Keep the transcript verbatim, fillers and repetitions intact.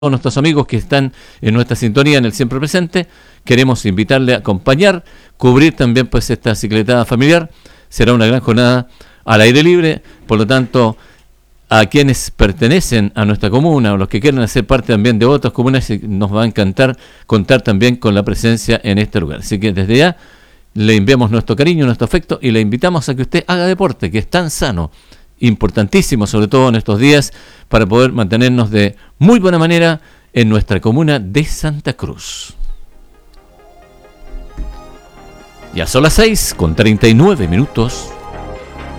todos nuestros amigos que están en nuestra sintonía en el Siempre Presente, queremos invitarle a acompañar, cubrir también pues esta cicletada familiar. Será una gran jornada al aire libre, por lo tanto, a quienes pertenecen a nuestra comuna o los que quieran hacer parte también de otras comunas, nos va a encantar contar también con la presencia en este lugar. Así que desde ya le enviamos nuestro cariño, nuestro afecto y le invitamos a que usted haga deporte, que es tan sano, importantísimo, sobre todo en estos días, para poder mantenernos de muy buena manera en nuestra comuna de Santa Cruz. Ya son las seis con treinta y nueve minutos.